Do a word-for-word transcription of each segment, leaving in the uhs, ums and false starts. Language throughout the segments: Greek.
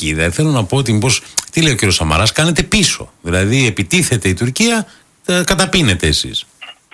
εκεί. Δηλαδή θέλω να πω ότι μήπως, τι λέει ο κύριος Σαμαράς, κάνετε πίσω. Δηλαδή επιτίθεται η Τουρκία, καταπίνετε εσείς.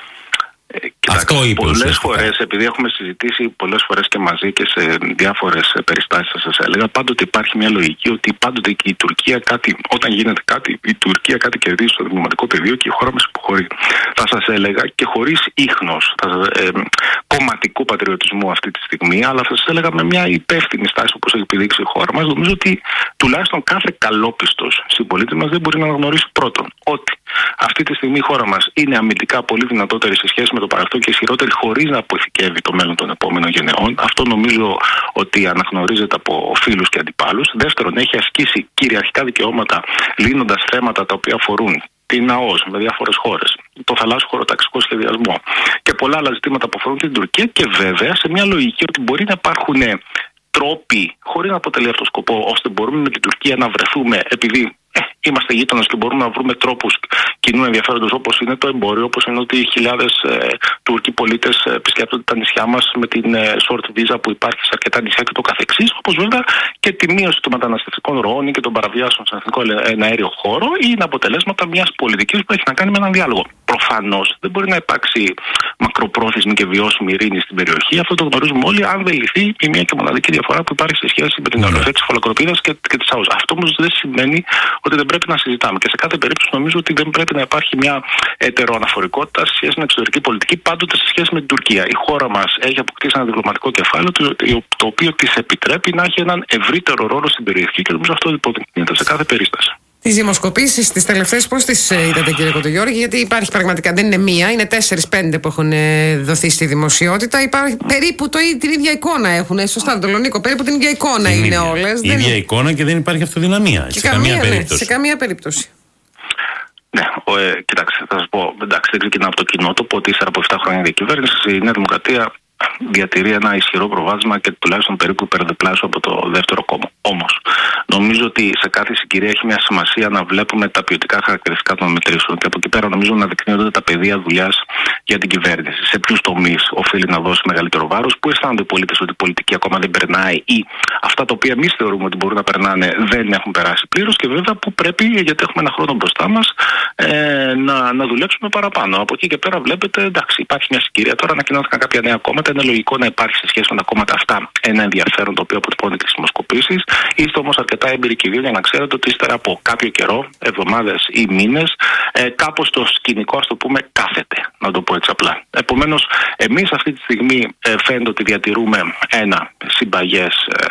Κοιτάξτε, πολλές φορές, επειδή έχουμε συζητήσει πολλές φορές και μαζί και σε διάφορες περιστάσεις, θα σας έλεγα, πάντοτε υπάρχει μια λογική ότι πάντοτε και η Τουρκία κάτι, όταν γίνεται κάτι, η Τουρκία κάτι κερδίζει στο διπλωματικό πεδίο και η χώρα μας υποχωρεί. Θα σας έλεγα και χωρίς ίχνος ε, κομματικού πατριωτισμού αυτή τη στιγμή, αλλά θα σας έλεγα με μια υπεύθυνη στάση όπως έχει επιδείξει η χώρα μας, νομίζω ότι τουλάχιστον κάθε καλόπιστος συμπολίτη μας δεν μπορεί να αναγνωρίσει πρώτον ότι αυτή τη στιγμή η χώρα μας είναι αμυντικά πολύ δυνατότερη σε σχέση με το παρελθόν και ισχυρότερη χωρίς να αποθηκεύει το μέλλον των επόμενων γενεών. Αυτό νομίζω ότι αναγνωρίζεται από φίλους και αντιπάλους. Δεύτερον, έχει ασκήσει κυριαρχικά δικαιώματα λύνοντας θέματα τα οποία αφορούν την ΑΟΣ με διάφορες χώρες, το θαλάσσιο χωροταξικό σχεδιασμό και πολλά άλλα ζητήματα που αφορούν την Τουρκία και βέβαια σε μια λογική ότι μπορεί να υπάρχουν τρόποι, χωρίς να αποτελεί αυτό σκοπό, ώστε μπορούμε με την Τουρκία να βρεθούμε επειδή ε, είμαστε γείτονες και μπορούμε να βρούμε τρόπους κοινού ενδιαφέροντος, όπως είναι το εμπόριο, όπως είναι ότι χιλιάδες ε, Τούρκοι πολίτες ε, επισκέπτονται τα νησιά μας με την ε, short visa που υπάρχει σε αρκετά νησιά και το καθεξής, όπως βέβαια και τη μείωση των μεταναστευτικών ροών και των παραβιάσεων στον εθνικό εναέριο χώρο είναι αποτελέσματα μιας πολιτικής που έχει να κάνει με έναν διάλογο. Προφανώς δεν μπορεί να υπάρξει μακροπρόθεσμη και βιώσιμη ειρήνη στην περιοχή. Αυτό το γνωρίζουμε όλοι, αν δεν λυθεί η μία και μοναδική διαφορά που υπάρχει σε σχέση με την οριοθέτηση φαλοκροπίδας και, και της ΑΟΣ. Αυτό όμως δεν σημαίνει ότι δεν πρέπει να συζητάμε. Και σε κάθε περίπτωση νομίζω ότι δεν πρέπει να υπάρχει μια ετεροαναφορικότητα σε σχέση με την εξωτερική πολιτική, πάντοτε σε σχέση με την Τουρκία. Η χώρα μας έχει αποκτήσει ένα διπλωματικό κεφάλαιο, το, το οποίο της επιτρέπει να έχει έναν ευρύτερο ρόλο στην περιοχή και νομίζω αυτό υποδεικνύεται σε κάθε περίσταση. Τις δημοσκοπήσεις, τις τελευταίες, πώς τις είδατε, κύριε Κοντογιώργη? Γιατί υπάρχει πραγματικά, δεν είναι μία, είναι τέσσερις πέντε που έχουν δοθεί στη δημοσιότητα. Υπάρχει περίπου το, την ίδια εικόνα έχουν. Σωστά, τον Λονίκο, περίπου την ίδια εικόνα είναι ίδια, όλες. Η ίδια είναι... εικόνα και δεν υπάρχει αυτοδυναμία. Σε καμία, καμία περίπτωση. Ναι, σε καμία περίπτωση. Ναι, ο, ε, κοιτάξτε, θα σας πω, εντάξει, δεν ξεκινάω από το κοινότοπο ότι ύστερα από επτά χρόνια διακυβέρνηση η Νέα Δημοκρατία διατηρεί ένα ισχυρό προβάδισμα και τουλάχιστον περίπου υπερδιπλάσιο από το δεύτερο κόμμα. Όμως, νομίζω ότι σε κάθε συγκυρία έχει μια σημασία να βλέπουμε τα ποιοτικά χαρακτηριστικά των μετρήσεων και από εκεί πέρα νομίζω να δεικνύονται τα πεδία δουλειάς για την κυβέρνηση. Σε ποιους τομείς οφείλει να δώσει μεγαλύτερο βάρος, πού αισθάνονται οι πολίτες ότι η πολιτική ακόμα δεν περνάει ή αυτά τα οποία εμείς θεωρούμε ότι μπορούν να περνάνε δεν έχουν περάσει πλήρως και βέβαια που πρέπει, γιατί έχουμε ένα χρόνο μπροστά μας, ε, να, να δουλέψουμε παραπάνω. Από εκεί και πέρα βλέπετε, εντάξει, υπάρχει μια συγκυρία. Τώρα ανακοινώθηκαν κάποια νέα κόμματα. Είναι λογικό να υπάρχει σε σχέση με τα κόμματα αυτά ένα ενδιαφέρον το οποίο αποτυπώνει τις δημοσκοπήσεις. Είστε όμως αρκετά έμπειροι και δύο για να ξέρετε ότι ύστερα από κάποιο καιρό, εβδομάδες ή μήνες, ε, κάπως το σκηνικό, ας το πούμε, κάθεται. Να το πω έτσι απλά. Επομένως, εμείς αυτή τη στιγμή ε, φαίνεται ότι διατηρούμε ένα συμπαγές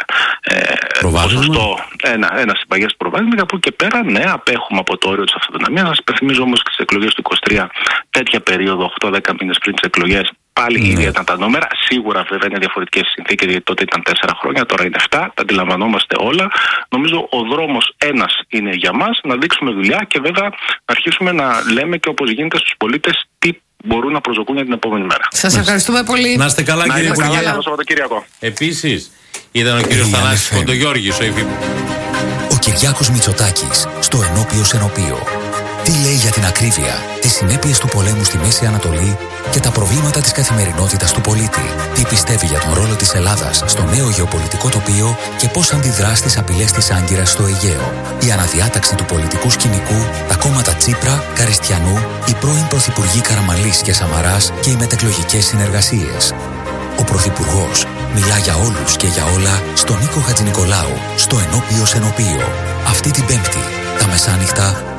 ε, ποσοστό, ένα, ένα συμπαγές προβάδισμα και από εκεί και πέρα, ναι, απέχουμε από το όριο της αυτοδυναμίας. Σας υπενθυμίζω όμως και στις εκλογές του είκοσι τρία, τέτοια περίοδο, οκτώ δέκα μήνες πριν τις εκλογές. Πάλι mm. ίδια ήταν τα νούμερα. Σίγουρα βέβαια είναι διαφορετικές συνθήκες, γιατί τότε ήταν τέσσερα χρόνια, τώρα είναι επτά. Τα αντιλαμβανόμαστε όλα. Νομίζω ο δρόμος ένας είναι για μας, να δείξουμε δουλειά και βέβαια να αρχίσουμε να λέμε και όπως γίνεται στους πολίτες τι μπορούν να προσδοκούν για την επόμενη μέρα. Σας ευχαριστούμε πολύ. Να είστε καλά, να κύριε Υπουργέ. Καλό Σαββατοκύριακο. Επίσης, ήταν ο κύριος Θανάσης Κοντογιώργης, ο υφυπουργός. Ο Κυριάκος Μητσοτάκης στο Ενώπιο Ενωπίο. Τι λέει για την ακρίβεια, τις συνέπειες του πολέμου στη Μέση Ανατολή και τα προβλήματα της καθημερινότητας του πολίτη. Τι πιστεύει για τον ρόλο της Ελλάδας στο νέο γεωπολιτικό τοπίο και πώς αντιδρά στις απειλές της Άγκυρας στο Αιγαίο. Η αναδιάταξη του πολιτικού σκηνικού, τα κόμματα Τσίπρα, Καριστιανού, οι πρώην πρωθυπουργοί Καραμανλής και Σαμαράς και οι μετεκλογικές συνεργασίες. Ο Πρωθυπουργός μιλά για όλους και για όλα στον Νίκο Χατζηνικολάου, στο Ενώπιο Ενωπίο. Αυτή την Πέμπτη, τα μεσάνυχτα,